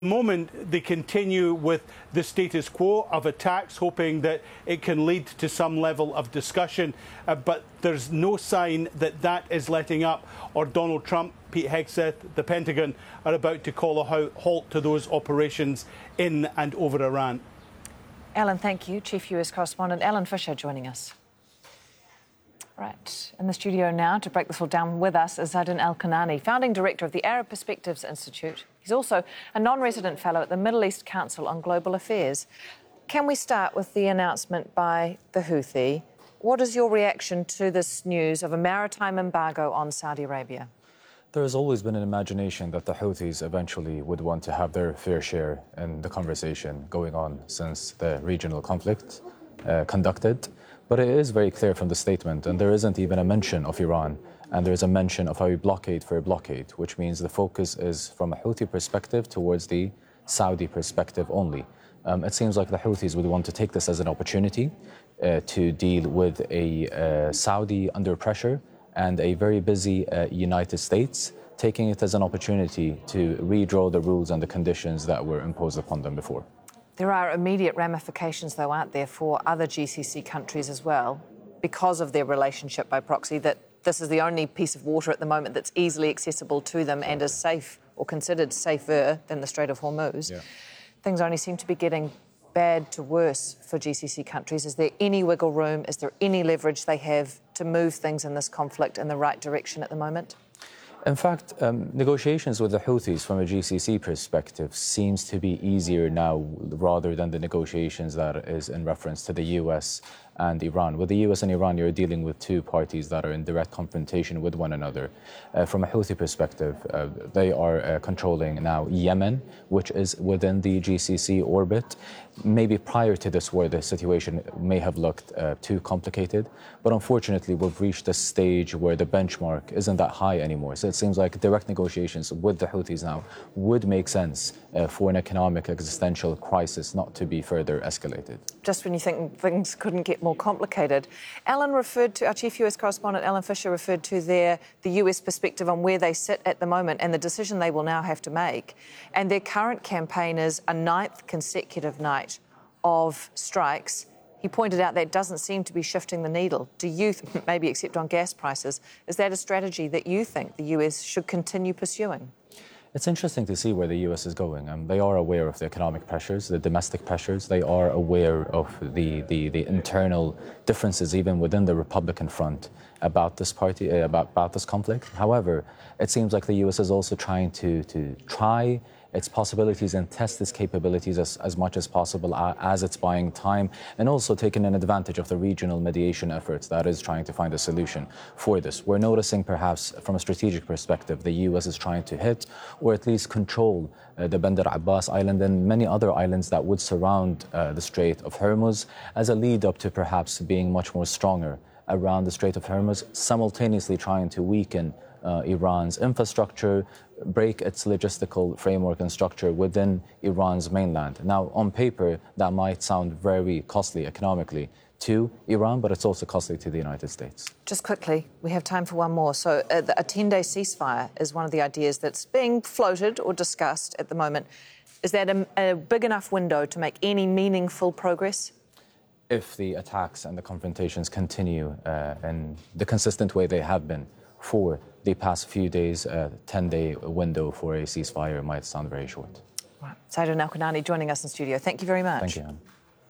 moment they continue with the status quo of attacks, hoping that it can lead to some level of discussion, but there's no sign that that is letting up, or Donald Trump, Pete Hegseth, the Pentagon are about to call a halt to those operations in and over Iran. Alan, thank you. Chief US Correspondent Alan Fisher joining us. Right, in the studio now to break this all down with us is Zaidun Al-Kanani, founding director of the Arab Perspectives Institute. He's also a non-resident fellow at the Middle East Council on Global Affairs. Can we start with the announcement by the Houthi? What is your reaction to this news of a maritime embargo on Saudi Arabia? There has always been an imagination that the Houthis eventually would want to have their fair share in the conversation going on since the regional conflict conducted. But it is very clear from the statement, and there isn't even a mention of Iran, and there is a mention of a blockade for a blockade, which means the focus is from a Houthi perspective towards the Saudi perspective only. It seems like the Houthis would want to take this as an opportunity to deal with a Saudi under pressure and a very busy United States, taking it as an opportunity to redraw the rules and the conditions that were imposed upon them before. There are immediate ramifications, though, aren't there, for other GCC countries as well, because of their relationship by proxy, that this is the only piece of water at the moment that's easily accessible to them and is safe or considered safer than the Strait of Hormuz. Yeah. Things only seem to be getting bad to worse for GCC countries. Is there any wiggle room? Is there any leverage they have to move things in this conflict in the right direction at the moment? In fact, negotiations with the Houthis from a GCC perspective seems to be easier now rather than the negotiations that is in reference to the US and Iran. With the US and Iran, you're dealing with two parties that are in direct confrontation with one another. From a Houthi perspective, they are controlling now Yemen, which is within the GCC orbit. Maybe prior to this war, the situation may have looked too complicated, but unfortunately, we've reached a stage where the benchmark isn't that high anymore. So it seems like direct negotiations with the Houthis now would make sense for an economic existential crisis not to be further escalated. Just when you think things couldn't get more complicated. Alan referred to, our chief US correspondent Alan Fisher referred to the US perspective on where they sit at the moment and the decision they will now have to make. And their current campaign is a 9th consecutive night of strikes. He pointed out that doesn't seem to be shifting the needle. Do you, maybe except on gas prices, is that a strategy that you think the US should continue pursuing? It's interesting to see where the US is going. They are aware of the economic pressures, the domestic pressures. They are aware of the internal differences even within the Republican front about this party, about this conflict. However, it seems like the US is also trying to try its possibilities and test its capabilities as much as possible as it's buying time, and also taking an advantage of the regional mediation efforts that is trying to find a solution for this. We're noticing perhaps from a strategic perspective, the US is trying to hit or at least control the Bandar Abbas Island and many other islands that would surround the Strait of Hormuz as a lead up to perhaps being much more stronger around the Strait of Hormuz, simultaneously trying to weaken Iran's infrastructure, break its logistical framework and structure within Iran's mainland. Now, on paper, that might sound very costly economically to Iran, but it's also costly to the United States. Just quickly, we have time for one more. So a 10-day ceasefire is one of the ideas that's being floated or discussed at the moment. Is that a big enough window to make any meaningful progress? If the attacks and the confrontations continue in the consistent way they have been for the past few days, a 10-day window for a ceasefire might sound very short. Right. Zaidun Al-Kanani joining us in studio. Thank you very much. Thank you, Anne.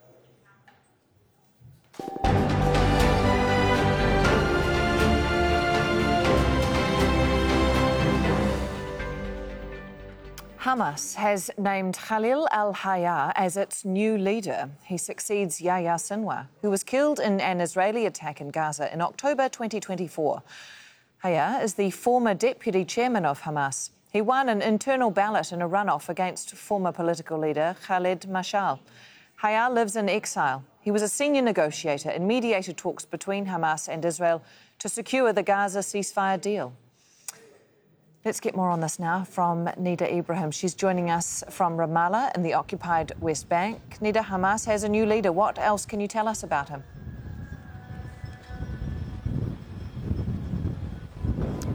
Hamas has named Khalil al-Hayya as its new leader. He succeeds Yahya Sinwar, who was killed in an Israeli attack in Gaza in October 2024. Hayya is the former deputy chairman of Hamas. He won an internal ballot in a runoff against former political leader Khaled Mashal. Hayya lives in exile. He was a senior negotiator and mediated talks between Hamas and Israel to secure the Gaza ceasefire deal. Let's get more on this now from Nida Ibrahim. She's joining us from Ramallah in the occupied West Bank. Nida, Hamas has a new leader. What else can you tell us about him?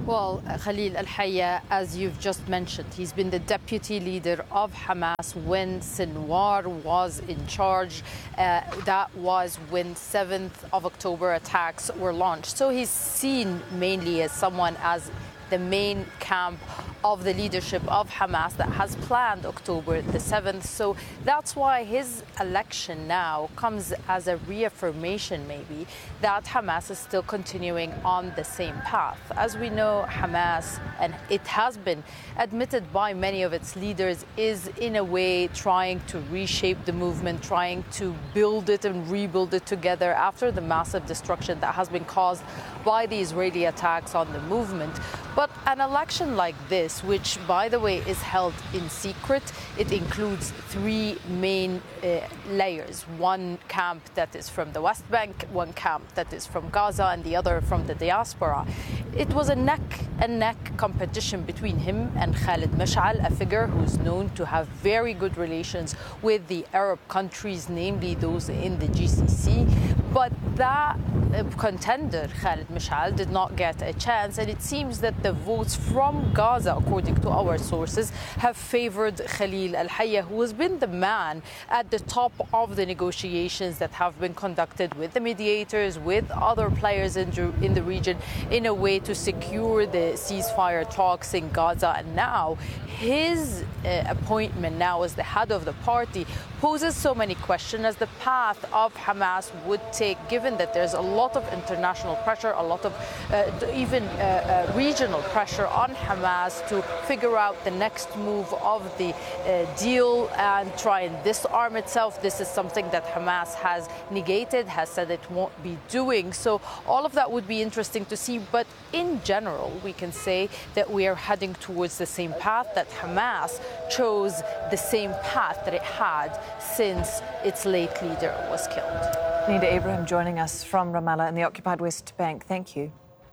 Well, Khalil al-Hayya, as you've just mentioned, he's been the deputy leader of Hamas when Sinwar was in charge. That was when 7th of October attacks were launched. So he's seen mainly as someone as the main camp of the leadership of Hamas that has planned October the 7th. So that's why his election now comes as a reaffirmation, maybe, that Hamas is still continuing on the same path. As we know, Hamas, and it has been admitted by many of its leaders, is in a way trying to reshape the movement, trying to build it and rebuild it together after the massive destruction that has been caused by the Israeli attacks on the movement. But an election like this, which, by the way, is held in secret, it includes three main layers. One camp that is from the West Bank, one camp that is from Gaza, and the other from the diaspora. It was a neck-and-neck competition between him and Khalid Mash'al, a figure who's known to have very good relations with the Arab countries, namely those in the GCC. But that contender, Khalid Mash'al, did not get a chance, and it seems that the votes from Gaza, according to our sources, have favored Khalil al-Hayya, who has been the man at the top of the negotiations that have been conducted with the mediators, with other players in the region, in a way to secure the ceasefire talks in Gaza. And now his appointment now as the head of the party poses so many questions as the path of Hamas would take, given that there's a lot of international pressure, a lot of even regional pressure on Hamas to figure out the next move of the deal and try and disarm itself. This is something that Hamas has negated, has said it won't be doing. So all of that would be interesting to see. But in general, we can say that we are heading towards the same path, that Hamas chose the same path that it had since its late leader was killed. Nida Ibrahim joining us from Ramallah in the occupied West Bank. Thank you.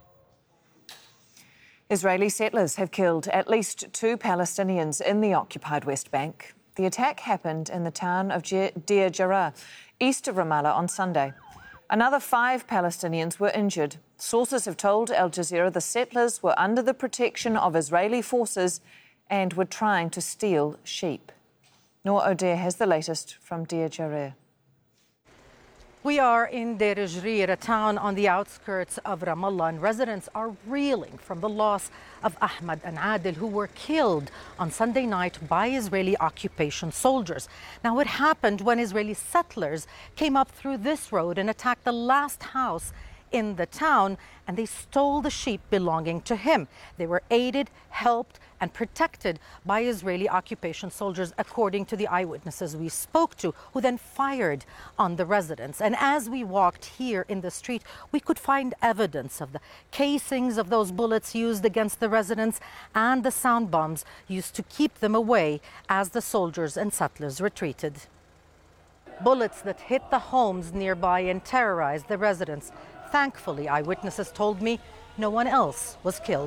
Israeli settlers have killed at least 2 Palestinians in the occupied West Bank. The attack happened in the town of Deir Jarrah, east of Ramallah, on Sunday. Another 5 Palestinians were injured. Sources have told Al Jazeera the settlers were under the protection of Israeli forces and were trying to steal sheep. Noor O'Dea has the latest from Deir Jarrah. We are in Deir Jarrah, a town on the outskirts of Ramallah, and residents are reeling from the loss of Ahmad and Adil, who were killed on Sunday night by Israeli occupation soldiers. Now, it happened when Israeli settlers came up through this road and attacked the last house in the town, and they stole the sheep belonging to him. They were aided, helped, and protected by Israeli occupation soldiers, according to the eyewitnesses we spoke to, who then fired on the residents. And as we walked here in the street, we could find evidence of the casings of those bullets used against the residents and the sound bombs used to keep them away as the soldiers and settlers retreated. Bullets that hit the homes nearby and terrorized the residents. Thankfully, eyewitnesses told me no one else was killed.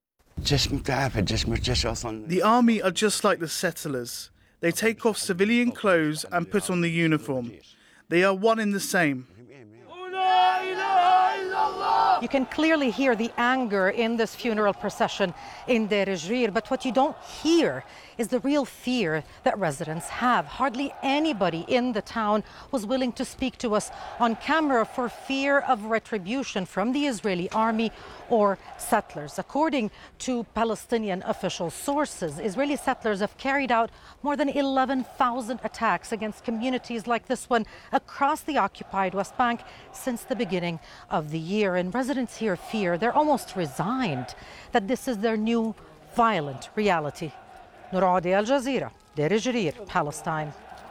The army are just like the settlers. They take off civilian clothes and put on the uniform. They are one in the same. You can clearly hear the anger in this funeral procession in Deir Jarrah, but what you don't hear is the real fear that residents have. Hardly anybody in the town was willing to speak to us on camera for fear of retribution from the Israeli army or settlers. According to Palestinian official sources, Israeli settlers have carried out more than 11,000 attacks against communities like this one across the occupied West Bank since the beginning of the year. And residents here fear, they're almost resigned, that this is their new violent reality. Noor O'Dea, Al Jazeera, Deir Jarrah, Palestine.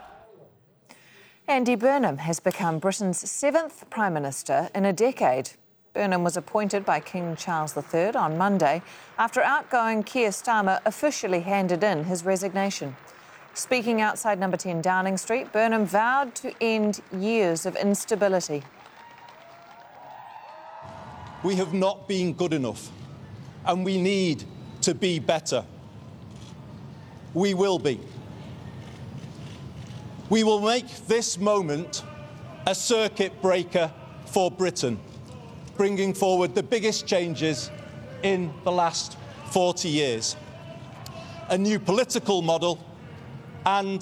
Andy Burnham has become Britain's 7th Prime Minister in a decade. Burnham was appointed by King Charles III on Monday after outgoing Keir Starmer officially handed in his resignation. Speaking outside number 10 Downing Street, Burnham vowed to end years of instability. We have not been good enough, and we need to be better. We will be. We will make this moment a circuit breaker for Britain, bringing forward the biggest changes in the last 40 years. A new political model and